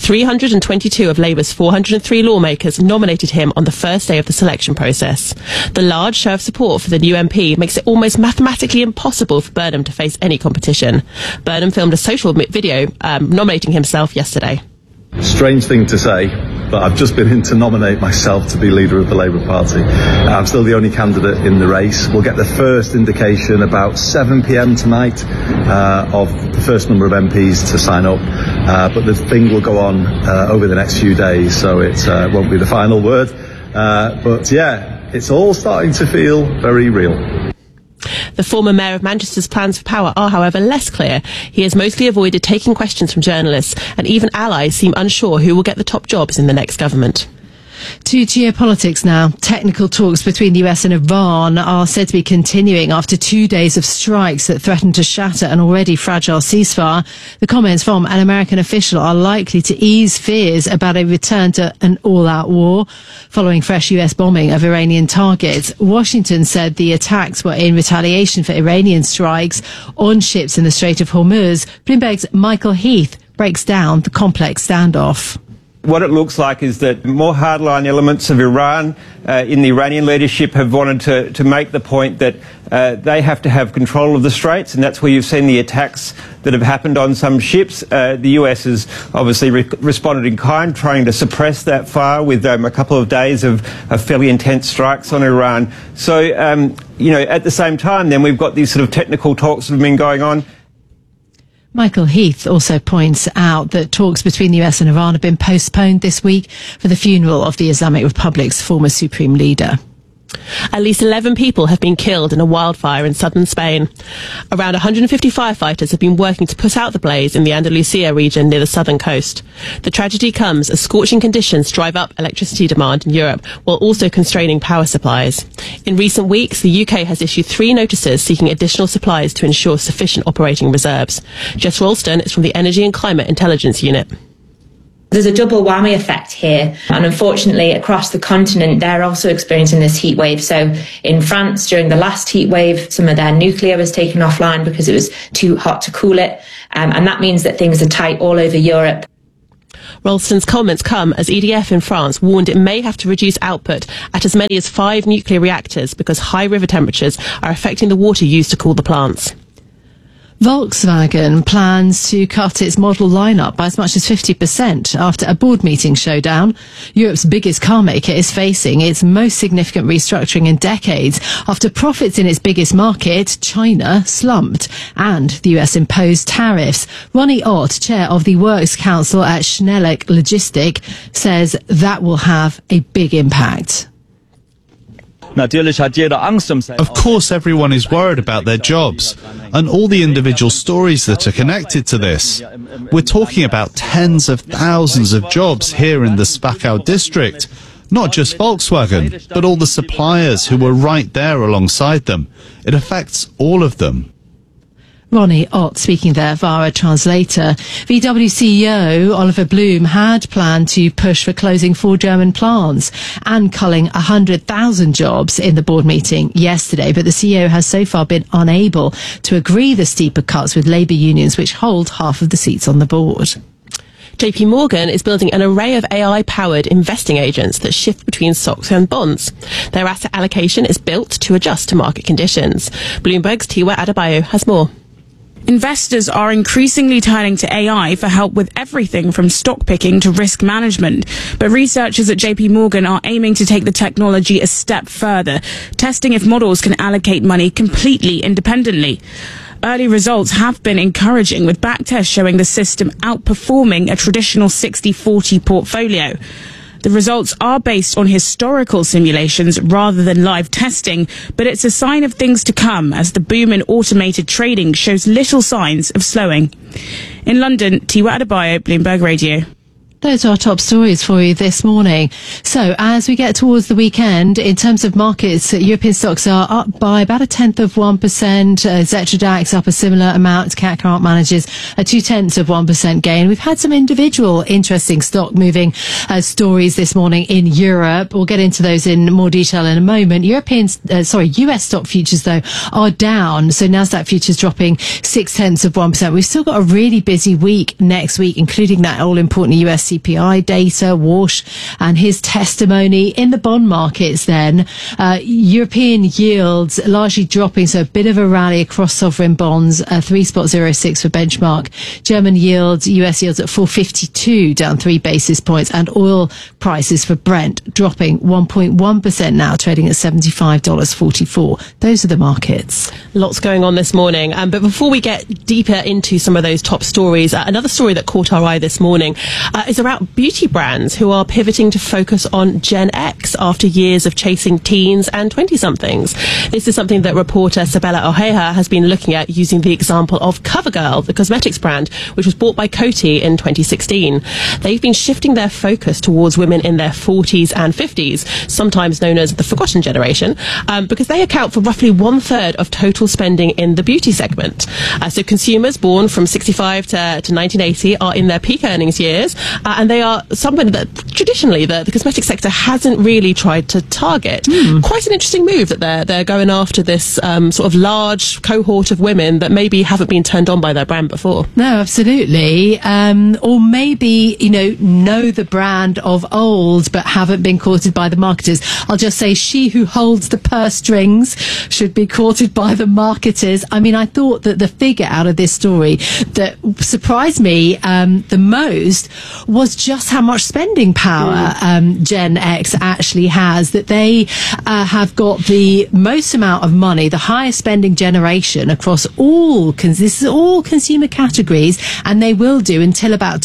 322 of Labour's 403 lawmakers nominated him on the first day of the selection process. The large show of support for the new MP makes it almost mathematically impossible for Burnham to face any competition. Burnham filmed a social video nominating himself yesterday. Strange thing to say, but I've just been in to nominate myself to be leader of the Labour Party. I'm still the only candidate in the race. We'll get the first indication about 7 p.m. tonight of the first number of MPs to sign up, but the thing will go on over the next few days, so it won't be the final word. But yeah, it's all starting to feel very real. The former mayor of Manchester's plans for power are, however, less clear. He has mostly avoided taking questions from journalists, and even allies seem unsure who will get the top jobs in the next government. To geopolitics now. Technical talks between the US and Iran are said to be continuing after 2 days of strikes that threaten to shatter an already fragile ceasefire. The comments from an American official are likely to ease fears about a return to an all-out war following fresh US bombing of Iranian targets. Washington said the attacks were in retaliation for Iranian strikes on ships in the Strait of Hormuz. Bloomberg's Michael Heath breaks down the complex standoff. What it looks like is that more hardline elements of Iran in the Iranian leadership have wanted to make the point that they have to have control of the Straits, and that's where you've seen the attacks that have happened on some ships. The US has obviously responded in kind, trying to suppress that fire with a couple of days of fairly intense strikes on Iran. So, at the same time, then we've got these sort of technical talks that have been going on. Michael Heath also points out that talks between the US and Iran have been postponed this week for the funeral of the Islamic Republic's former supreme leader. At least 11 people have been killed in a wildfire in southern Spain. Around 150 firefighters have been working to put out the blaze in the Andalusia region near the southern coast. The tragedy comes as scorching conditions drive up electricity demand in Europe while also constraining power supplies. In recent weeks, the UK has issued 3 notices seeking additional supplies to ensure sufficient operating reserves. Jess Ralston is from the Energy and Climate Intelligence Unit. There's a double whammy effect here, and unfortunately across the continent they're also experiencing this heat wave. So in France during the last heat wave, some of their nuclear was taken offline because it was too hot to cool it, and that means that things are tight all over Europe. Ralston's comments come as EDF in France warned it may have to reduce output at as many as 5 nuclear reactors because high river temperatures are affecting the water used to cool the plants. Volkswagen plans to cut its model lineup by as much as 50% after a board meeting showdown. Europe's biggest car maker is facing its most significant restructuring in decades after profits in its biggest market, China, slumped and the US imposed tariffs. Ronnie Ott, chair of the Works Council at Schnelec Logistic, says that will have a big impact. Of course, everyone is worried about their jobs and all the individual stories that are connected to this. We're talking about tens of thousands of jobs here in the Spachau district. Not just Volkswagen, but all the suppliers who were right there alongside them. It affects all of them. Ronnie Ott speaking there via a translator. VW CEO Oliver Blume had planned to push for closing 4 German plants and culling 100,000 jobs in the board meeting yesterday, but the CEO has so far been unable to agree the steeper cuts with labour unions, which hold half of the seats on the board. JP Morgan is building an array of AI-powered investing agents that shift between stocks and bonds. Their asset allocation is built to adjust to market conditions. Bloomberg's Tiwa Adebayo has more. Investors are increasingly turning to AI for help with everything from stock picking to risk management. But researchers at JP Morgan are aiming to take the technology a step further, testing if models can allocate money completely independently. Early results have been encouraging, with backtests showing the system outperforming a traditional 60-40 portfolio. The results are based on historical simulations rather than live testing, but it's a sign of things to come as the boom in automated trading shows little signs of slowing. In London, Tiwa Adebayo, Bloomberg Radio. Those are our top stories for you this morning. So as we get towards the weekend, in terms of markets, European stocks are up by about 0.1%. Xetra DAX up a similar amount. CAC manages a 0.2% gain. We've had some individual interesting stock moving stories this morning in Europe. We'll get into those in more detail in a moment. US stock futures though are down. So Nasdaq futures dropping 0.6%. We've still got a really busy week next week, including that all important US CPI data, Walsh and his testimony. In the bond markets then, European yields largely dropping, so a bit of a rally across sovereign bonds, 3.06 for benchmark. German yields, US yields at 4.52, down 3 basis points, and oil prices for Brent dropping 1.1% now, trading at $75.44. Those are the markets. Lots going on this morning. But before we get deeper into some of those top stories, another story that caught our eye this morning is about beauty brands who are pivoting to focus on Gen X after years of chasing teens and 20-somethings. This is something that reporter Sabella Ojeja has been looking at using the example of CoverGirl, the cosmetics brand, which was bought by Coty in 2016. They've been shifting their focus towards women in their 40s and 50s, sometimes known as the forgotten generation, because they account for roughly 1/3 of total spending in the beauty segment. So consumers born from 65 to 1980 are in their peak earnings years, and they are someone that traditionally the cosmetic sector hasn't really tried to target. Quite an interesting move that they're going after this sort of large cohort of women that maybe haven't been turned on by their brand before. No, absolutely. Or maybe, know the brand of old but haven't been courted by the marketers. I'll just say she who holds the purse strings should be courted by the marketers. I mean, I thought that the figure out of this story that surprised me the most was just how much spending power Gen X actually has, that they have got the most amount of money, the highest spending generation across all, this is all consumer categories, and they will do until about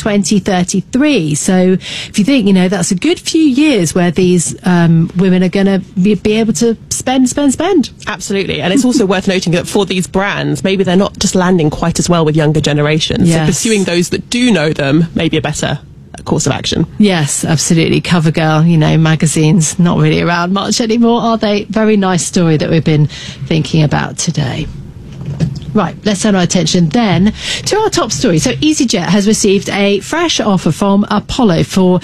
2033. So if you think, that's a good few years where these women are going to be able to spend. Absolutely. And it's also worth noting that for these brands, maybe they're not just landing quite as well with younger generations. Yes. So pursuing those that do know them may be a better course of action. Yes, absolutely. CoverGirl, magazines not really around much anymore, are they? Very nice story that we've been thinking about today. Right, let's turn our attention then to our top story. So EasyJet has received a fresh offer from Apollo for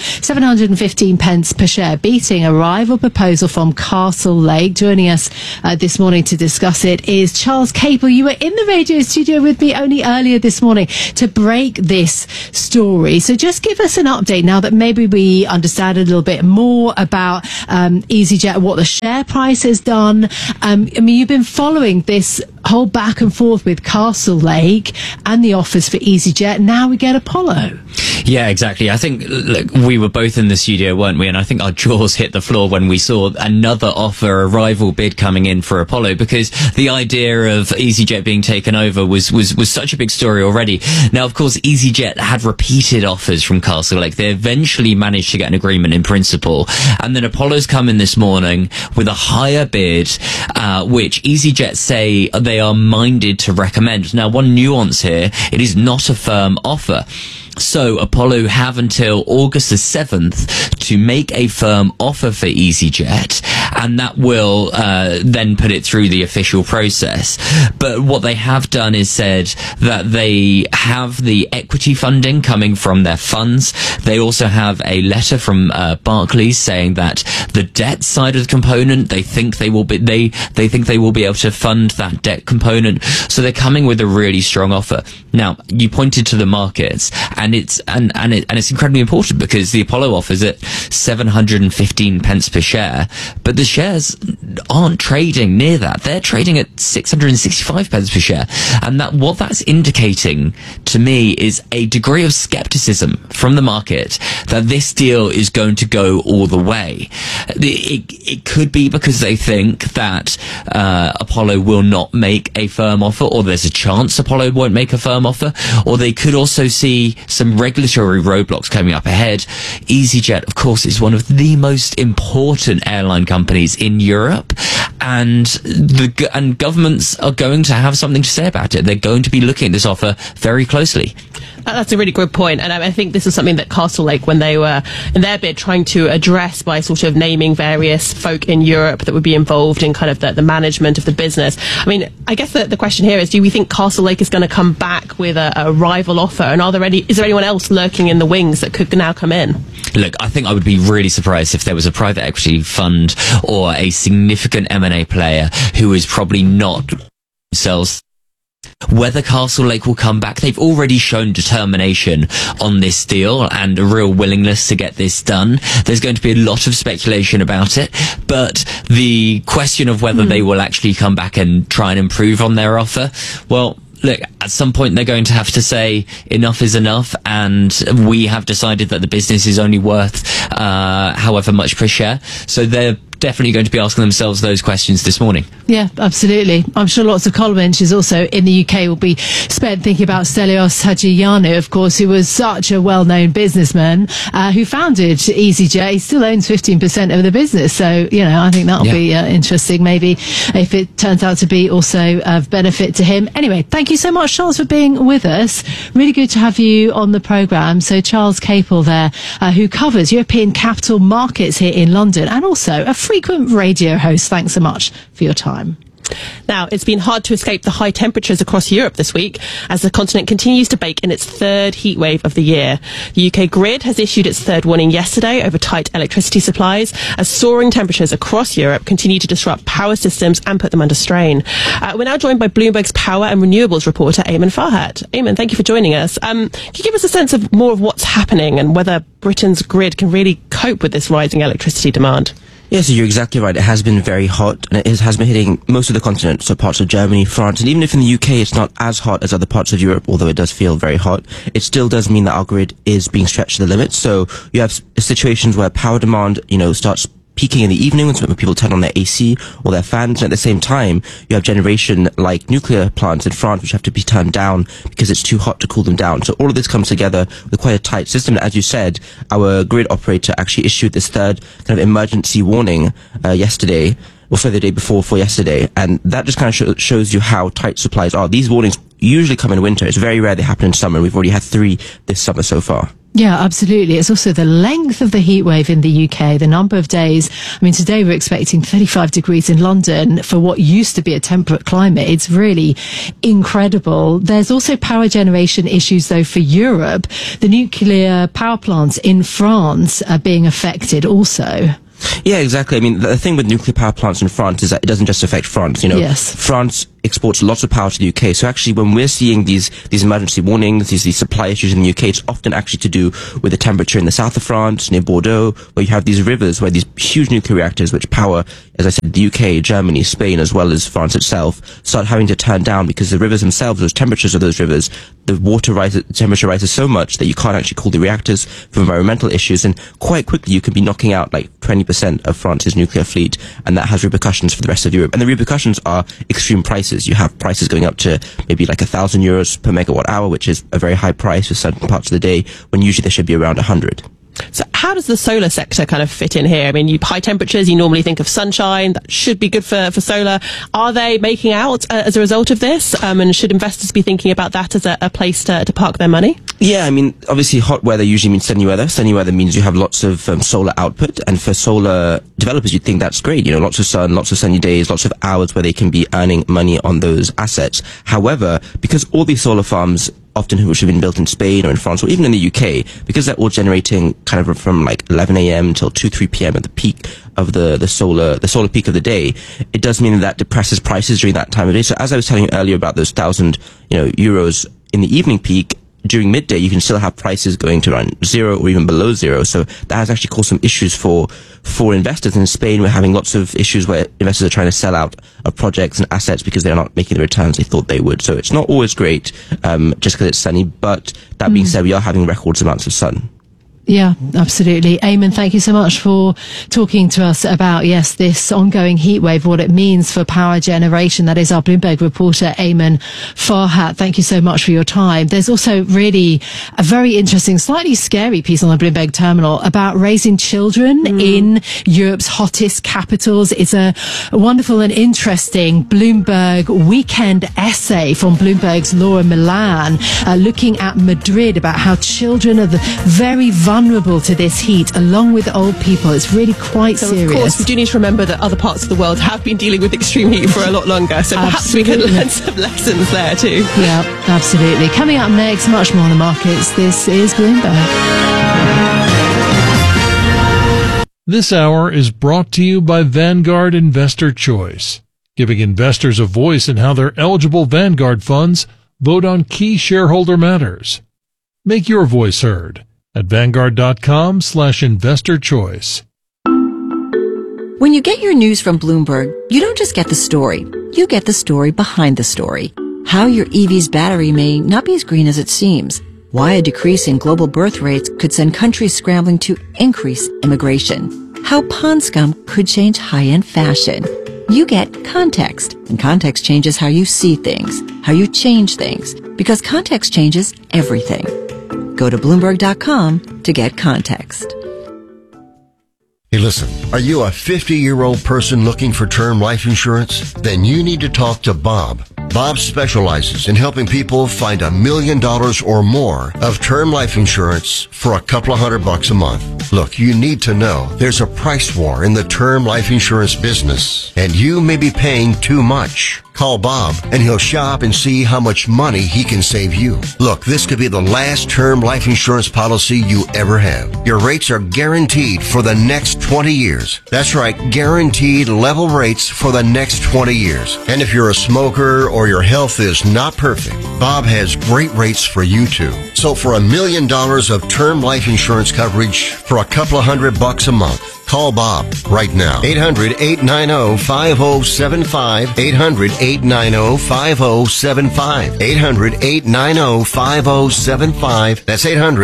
715 pence per share, beating a rival proposal from Castlelake. Joining us this morning to discuss it is Charles Capel. You were in the radio studio with me only earlier this morning to break this story. So just give us an update now that maybe we understand a little bit more about EasyJet, what the share price has done. You've been following this whole back and forth with Castlelake and the offers for EasyJet. Now we get Apollo. Yeah, exactly. I think, look, we were both in the studio, weren't we? And I think our jaws hit the floor when we saw another offer, a rival bid coming in for Apollo, because the idea of EasyJet being taken over was such a big story already. Now, of course, EasyJet had repeated offers from Castlelake. They eventually managed to get an agreement in principle. And then Apollo's come in this morning with a higher bid, which EasyJet say they are minded to recommend. Now, one nuance here, it is not a firm offer. So Apollo have until August the 7th to make a firm offer for EasyJet, and that will then put it through the official process. But what they have done is said that they have the equity funding coming from their funds. They also have a letter from Barclays saying that the debt side of the component, they think they will be able to fund that debt component. So they're coming with a really strong offer. Now, you pointed to the markets, and it's incredibly important because the Apollo offers at 715 pence per share, but the shares aren't trading near that. They're trading at 665 pence per share, and what that's indicating to me is a degree of skepticism from the market that this deal is going to go all the way. It could be because they think that Apollo will not make a firm offer, or there's a chance Apollo won't make a firm offer, or they could also see some regulatory roadblocks coming up ahead. EasyJet, of course, is one of the most important airline companies in Europe, and governments are going to have something to say about it. They're going to be looking at this offer very closely. That's a really good point, and I think this is something that Castlelake, when they were in their bid trying to address by sort of naming various folk in Europe that would be involved in kind of the management of the business. I mean, I guess the question here is, do we think Castlelake is going to come back with a rival offer, and is there anyone else lurking in the wings that could now come in? Look, I think I would be really surprised if there was a private equity fund or a significant M&A player who is probably not themselves. Whether Castlelake will come back, they've already shown determination on this deal and a real willingness to get this done. There's going to be a lot of speculation about it, but the question of whether they will actually come back and try and improve on their offer, well, look, at some point they're going to have to say enough is enough, and we have decided that the business is only worth however much per share. So they're definitely going to be asking themselves those questions this morning. Yeah, absolutely. I'm sure lots of column inches also in the UK will be spent thinking about Stelios Hadjiantou, of course, who was such a well-known businessman who founded EasyJet. He still owns 15% of the business. So, I think that'll be interesting, maybe, if it turns out to be also of benefit to him. Anyway, thank you so much, Charles, for being with us. Really good to have you on the programme. So Charles Capel there, who covers European capital markets here in London, and also a frequent radio host. Thanks so much for your time. Now, it's been hard to escape the high temperatures across Europe this week as the continent continues to bake in its third heat wave of the year. The UK grid has issued its third warning yesterday over tight electricity supplies as soaring temperatures across Europe continue to disrupt power systems and put them under strain. We're now joined by Bloomberg's power and renewables reporter, Eamon Farhat. Eamon, thank you for joining us. Can you give us a sense of more of what's happening and whether Britain's grid can really cope with this rising electricity demand? Yeah, so you're exactly right. It has been very hot, and it has been hitting most of the continent, so parts of Germany, France, and even if in the UK it's not as hot as other parts of Europe, although it does feel very hot, it still does mean that our grid is being stretched to the limit. So you have situations where power demand, starts peaking in the evening when people turn on their AC or their fans, and at the same time you have generation like nuclear plants in France which have to be turned down because it's too hot to cool them down. So all of this comes together with quite a tight system. As you said, our grid operator actually issued this third kind of emergency warning yesterday, or so the day before for yesterday, and that just kind of shows you how tight supplies are. These warnings usually come in winter. It's very rare they happen in summer. We've already had 3 this summer so far. Yeah, absolutely. It's also the length of the heat wave in the UK, the number of days. I mean, today we're expecting 35 degrees in London for what used to be a temperate climate. It's really incredible. There's also power generation issues, though, for Europe. The nuclear power plants in France are being affected also. Yeah, exactly. I mean, the thing with nuclear power plants in France is that it doesn't just affect France. Yes. France exports lots of power to the UK. So actually, when we're seeing these emergency warnings, these supply issues in the UK, it's often actually to do with the temperature in the south of France, near Bordeaux, where you have these rivers where these huge nuclear reactors, which power, as I said, the UK, Germany, Spain, as well as France itself, start having to turn down because the rivers themselves, those temperatures of those rivers, the temperature rises so much that you can't actually cool the reactors for environmental issues. And quite quickly, you can be knocking out like 20% of France's nuclear fleet, and that has repercussions for the rest of Europe. And the repercussions are extreme prices. You have prices going up to maybe like €1,000 per megawatt hour, which is a very high price for certain parts of the day, when usually they should be around 100. So how does the solar sector kind of fit in here? I mean, high temperatures, you normally think of sunshine. That should be good for solar. Are they making out as a result of this? And should investors be thinking about that as a place to park their money? Yeah, I mean, obviously hot weather usually means sunny weather. Sunny weather means you have lots of solar output. And for solar developers, you'd think that's great. Lots of sun, lots of sunny days, lots of hours where they can be earning money on those assets. However, because all these solar farms often which have been built in Spain or in France or even in the UK, because they're all generating kind of from like 11 a.m. till 2-3 p.m. at the peak of the solar peak of the day, it does mean that depresses prices during that time of day. So as I was telling you earlier about those 1,000 euros in the evening peak, during midday, you can still have prices going to around 0 or even below 0. So that has actually caused some issues for investors. In Spain, we're having lots of issues where investors are trying to sell out of projects and assets because they're not making the returns they thought they would. So it's not always great, just because it's sunny. But that being said, we are having record amounts of sun. Yeah, absolutely. Eamon, thank you so much for talking to us about, this ongoing heat wave, what it means for power generation. That is our Bloomberg reporter, Eamon Farhat. Thank you so much for your time. There's also really a very interesting, slightly scary piece on the Bloomberg terminal about raising children in Europe's hottest capitals. It's a wonderful and interesting Bloomberg weekend essay from Bloomberg's Laura Milan, looking at Madrid, about how children are very vulnerable to this heat along with old people. It's really quite serious. Of course, we do need to remember that other parts of the world have been dealing with extreme heat for a lot longer, so perhaps we can learn some lessons there too. Yeah, absolutely. Coming up next, much more on the markets. This is Bloomberg. This hour is brought to you by Vanguard Investor Choice, giving investors a voice in how their eligible Vanguard funds vote on key shareholder matters. Make your voice heard at Vanguard.com/investor choice. When you get your news from Bloomberg, you don't just get the story. You get the story behind the story. How your EV's battery may not be as green as it seems. Why a decrease in global birth rates could send countries scrambling to increase immigration. How pond scum could change high-end fashion. You get context, and context changes how you see things, how you change things, because context changes everything. Go to Bloomberg.com to get context. Hey, listen, are you a 50-year-old person looking for term life insurance? Then you need to talk to Bob. Bob specializes in helping people find $1 million or more of term life insurance for a couple of $100 a month. Look, you need to know there's a price war in the term life insurance business, and you may be paying too much. Call Bob, and he'll shop and see how much money he can save you. Look, this could be the last term life insurance policy you ever have. Your rates are guaranteed for the next 20 years. That's right, guaranteed level rates for the next 20 years. And if you're a smoker or your health is not perfect, Bob has great rates for you too. So for $1 million of term life insurance coverage for a couple of $100 a month, Call Bob right now. 800-890-5075. 800-890-5075. 800-890-5075. That's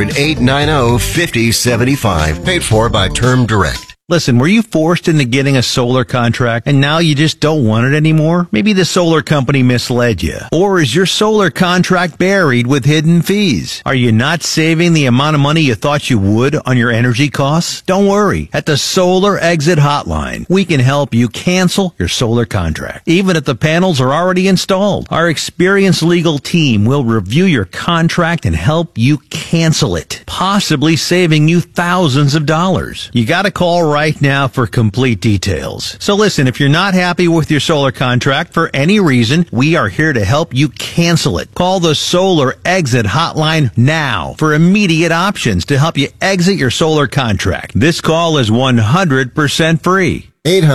800-890-5075. Paid for by Term Direct. Listen, were you forced into getting a solar contract and now you just don't want it anymore? Maybe the solar company misled you. Or is your solar contract buried with hidden fees? Are you not saving the amount of money you thought you would on your energy costs? Don't worry. At the Solar Exit Hotline, we can help you cancel your solar contract, even if the panels are already installed. Our experienced legal team will review your contract and help you cancel it, possibly saving you thousands of dollars. You gotta call right now for complete details. So listen, if you're not happy with your solar contract for any reason, we are here to help you cancel it. Call the Solar Exit Hotline now for immediate options to help you exit your solar contract. This call is 100% free.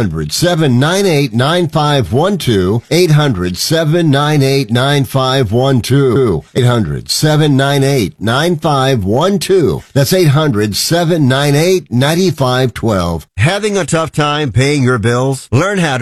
800-798-9512. 800-798-9512. 800-798-9512. That's 800-798-9512. Having a tough time paying your bills? Learn how to